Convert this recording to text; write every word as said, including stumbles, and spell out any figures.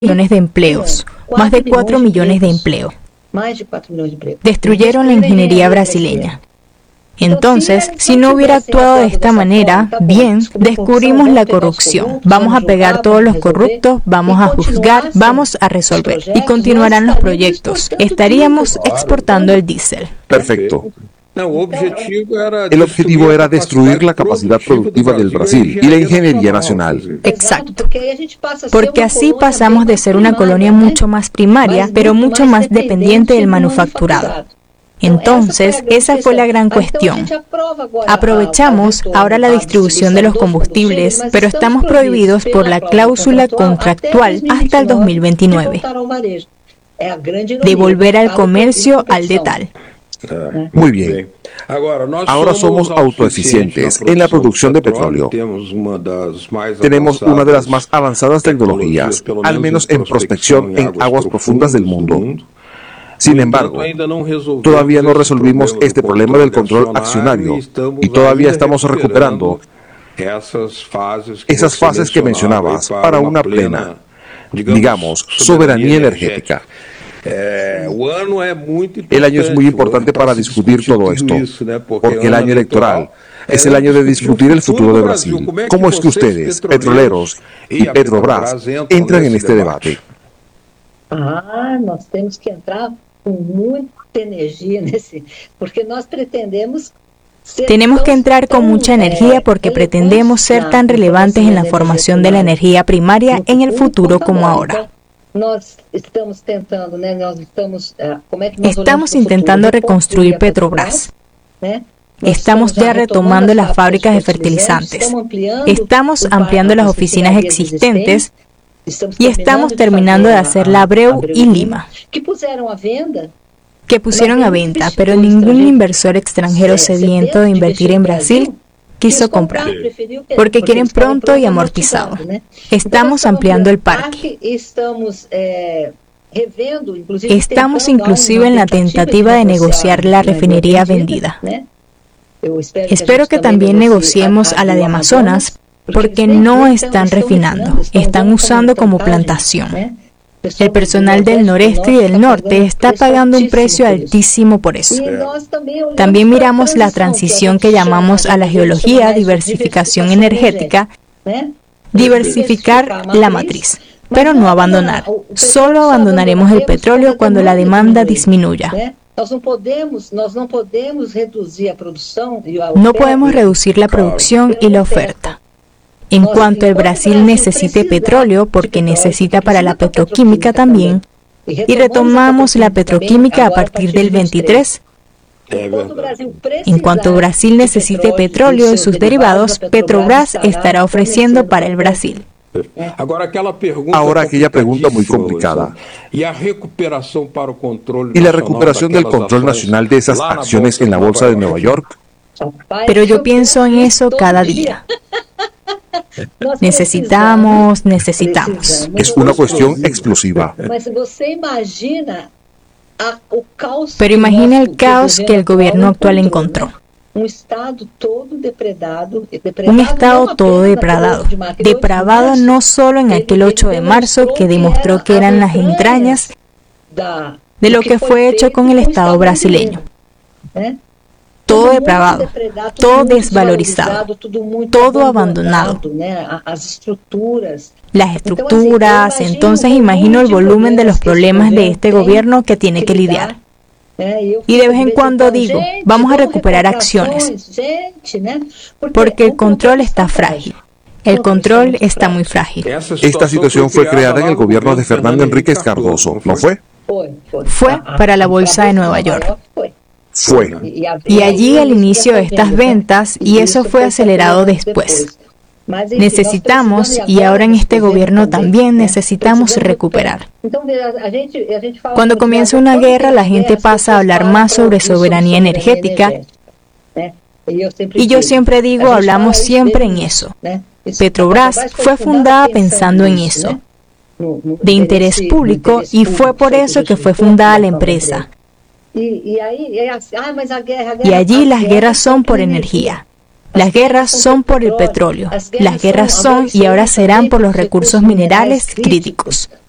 millones de empleos, más de cuatro millones de empleos. Destruyeron la ingeniería brasileña. Entonces, si no hubiera actuado de esta manera, bien, descubrimos la corrupción. Vamos a pegar a todos los corruptos, vamos a juzgar, vamos a resolver. Y continuarán los proyectos. Estaríamos exportando el diésel. Perfecto. El objetivo era destruir la capacidad productiva del Brasil y la ingeniería nacional. Exacto. Porque así pasamos de ser una colonia mucho más primaria, pero mucho más dependiente del manufacturado. Entonces, esa fue la gran cuestión. Aprovechamos ahora la distribución de los combustibles, pero estamos prohibidos por la cláusula contractual hasta el dos mil veintinueve. Devolver al comercio al detal. Muy bien. Ahora somos autoeficientes en la producción de petróleo. Tenemos una de las más avanzadas tecnologías, al menos en prospección en aguas profundas del mundo. Sin embargo, todavía no resolvimos este problema del control accionario y todavía estamos recuperando esas fases que mencionabas para una plena, digamos, soberanía energética. El año es muy importante para discutir todo esto, porque el año electoral es el año de discutir el futuro de Brasil. ¿Cómo es que ustedes, petroleros y Petrobras, entran en este debate? Ah, nós temos que entrar con mucha energía nesse, porque nós pretendemos Tenemos que entrar con mucha energía porque pretendemos ser tan relevantes en la formación de la energía primaria en el futuro como ahora. Estamos intentando reconstruir Petrobras. Estamos ya retomando las fábricas de fertilizantes. Estamos ampliando las oficinas existentes y estamos terminando de hacer la Abreu y Lima, que pusieron a venta, pero ningún inversor extranjero sediento de invertir en Brasil quiso comprar, porque quieren pronto y amortizado. Estamos ampliando el parque. Estamos inclusive en la tentativa de negociar la refinería vendida. Espero que también negociemos a la de Amazonas, porque no están refinando, están usando como plantación. El personal del noreste y del norte está pagando un precio altísimo por eso. También miramos la transición que llamamos a la geología, diversificación energética, diversificar la matriz, pero no abandonar. Solo abandonaremos el petróleo cuando la demanda disminuya. No podemos reducir la producción y la oferta. En cuanto el Brasil necesite petróleo, porque necesita para la petroquímica también, y retomamos la petroquímica a partir del veintitrés, en cuanto Brasil necesite petróleo y sus derivados, Petrobras estará ofreciendo para el Brasil. Ahora aquella pregunta muy complicada. ¿Y la recuperación del control nacional de esas acciones en la Bolsa de Nueva York? Pero yo pienso en eso cada día. Necesitamos, necesitamos. Es una cuestión explosiva. Pero imagina el caos que el gobierno actual encontró. Un estado todo depredado. Depravado no solo en aquel ocho de marzo que demostró que eran las entrañas de lo que fue hecho con el Estado brasileño. Todo depravado, todo desvalorizado, todo abandonado. Las estructuras, entonces imagino el volumen de los problemas de este gobierno que tiene que lidiar. Y de vez en cuando digo, vamos a recuperar acciones, porque el control está frágil. El control está muy frágil. Esta situación fue creada en el gobierno de Fernando Enríquez Cardoso, ¿no fue? Fue para la Bolsa de Nueva York. Fue. Y allí el inicio de estas ventas, y eso fue acelerado después. Necesitamos, y ahora en este gobierno también necesitamos recuperar. Cuando comienza una guerra, la gente pasa a hablar más sobre soberanía energética, y yo siempre digo, hablamos siempre en eso. Petrobras fue fundada pensando en eso, de interés público, y fue por eso que fue fundada la empresa. Y allí las guerras son por energía. Las guerras son por el petróleo. Las guerras son y ahora serán por los recursos minerales críticos.